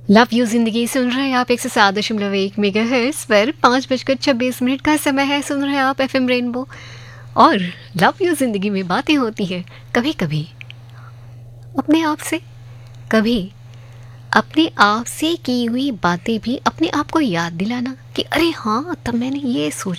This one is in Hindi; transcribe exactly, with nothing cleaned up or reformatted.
लव यू जिंदगी सुन रहे हैं आप एक सौ सात दशमलव एक मेगा हर्ट्ज पर पाँच बजकर छब्बीस मिनट का समय है। सुन रहे हैं आप एफ एम रेनबो और लव यू जिंदगी में बातें होती है कभी कभी अपने आप से, कभी अपने आप से की हुई बातें भी अपने आप को याद दिलाना कि अरे हाँ तब मैंने ये सोचा